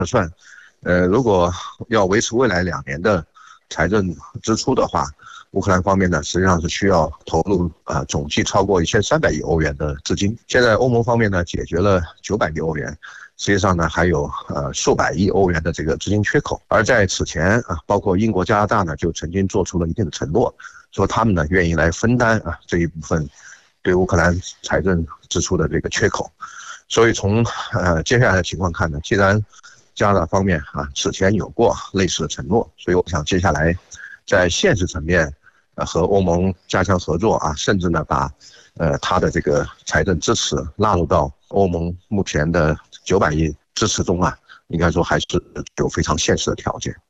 算，如果要维持未来2年的财政支出的话，乌克兰方面呢，实际上是需要投入总计超过1300亿欧元的资金。现在欧盟方面呢，解决了900亿欧元，实际上呢还有数百亿欧元的这个资金缺口。而在此前包括英国、加拿大呢，就曾经做出了一定的承诺，说他们呢愿意来分担这一部分对乌克兰财政支出的这个缺口。所以从接下来的情况看呢，既然加拿大方面此前有过类似的承诺，所以我想接下来在现实层面和欧盟加强合作甚至呢把它的这个财政支持纳入到欧盟目前的900亿支持中应该说还是有非常现实的条件。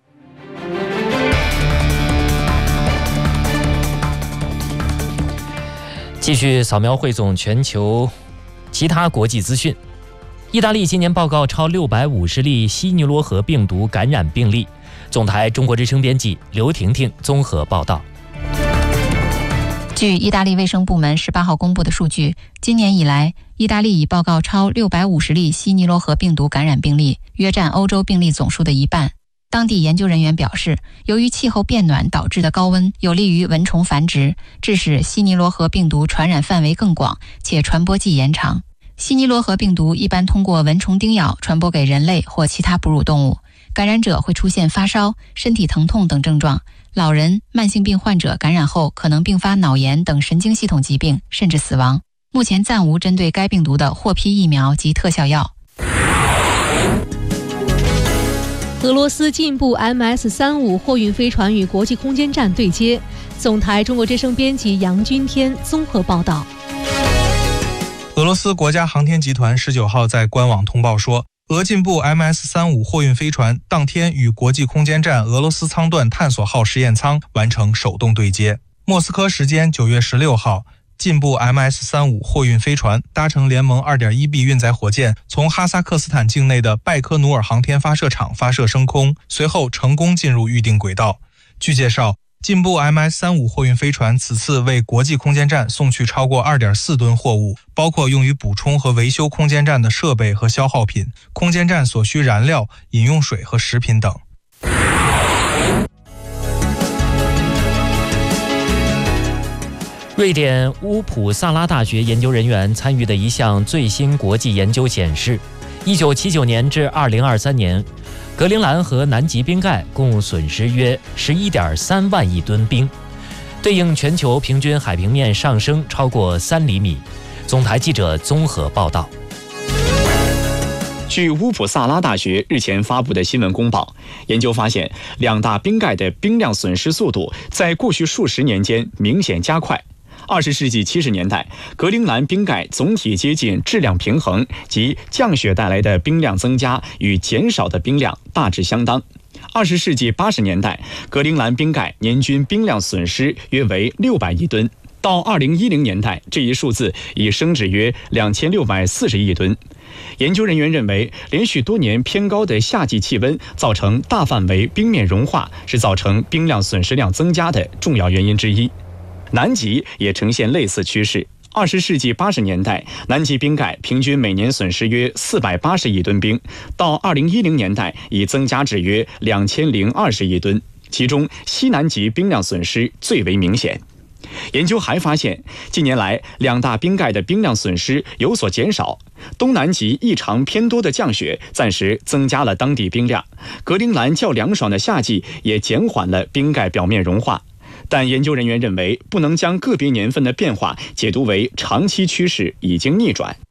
继续扫描汇总全球其他国际资讯。意大利今年报告超650例西尼罗河病毒感染病例。总台中国之声编辑刘婷婷综合报道。 据意大利卫生部门18号公布的数据，今年以来，意大利已报告超650例西尼罗河病毒感染病例，约占欧洲病例总数的一半。当地研究人员表示，由于气候变暖导致的高温有利于蚊虫繁殖，致使西尼罗河病毒传染范围更广，且传播季延长。西尼罗河病毒一般通过蚊虫叮咬传播给人类或其他哺乳动物，感染者会出现发烧、身体疼痛等症状。老人、慢性病患者感染后可能并发脑炎等神经系统疾病，甚至死亡。目前暂无针对该病毒的获批疫苗及特效药。 俄罗斯进步 MS-35 货运飞船与国际空间站对接。总台中国之声编辑杨君天综合报道。 俄罗斯国家航天集团19号在官网通报说，俄进步 MS-35 货运飞船当天与国际空间站俄罗斯舱段探索号实验舱完成手动对接。莫斯科时间9月16号，进步 MS-35 货运飞船搭乘联盟 2.1B 运载火箭，从哈萨克斯坦境内的拜科努尔航天发射场发射升空，随后成功进入预定轨道。据介绍，进步 MS-35 货运飞船此次为国际空间站送去超过 2.4 吨货物，包括用于补充和维修空间站的设备和消耗品、空间站所需燃料、饮用水和食品等。 瑞典乌普萨拉大学研究人员参与的一项最新国际研究显示，1979年至2023年，格陵兰和南极冰盖共损失约11.3万亿吨冰，对应全球平均海平面上升超过3厘米。总台记者综合报道。 据乌普萨拉大学日前发布的新闻公报，研究发现两大冰盖的冰量损失速度在过去数十年间明显加快。20世纪70年代，格陵兰冰盖总体接近质量平衡，即降雪带来的冰量增加与减少的冰量大致相当。20世纪80年代，格陵兰冰盖年均冰量损失约为600亿吨，到2010年代，这一数字已升至约2640亿吨。研究人员认为，连续多年偏高的夏季气温造成大范围冰面融化，是造成冰量损失量增加的重要原因之一。南极也呈现类似趋势。20世纪80年代，南极冰盖平均每年损失约480亿吨冰，到2010年代已增加至约2020亿吨，其中西南极冰量损失最为明显。研究还发现，近年来两大冰盖的冰量损失有所减少，东南极异常偏多的降雪暂时增加了当地冰量，格陵兰较凉爽的夏季也减缓了冰盖表面融化。但研究人员认为，不能将个别年份的变化解读为长期趋势已经逆转。